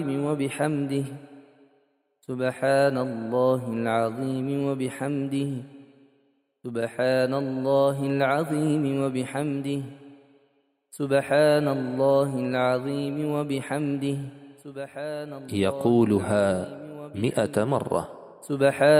وبحمده سبحان الله العظيم وبحمده سبحان الله العظيم وبحمده سبحان الله العظيم وبحمده يقولها 100 مرة. سبحان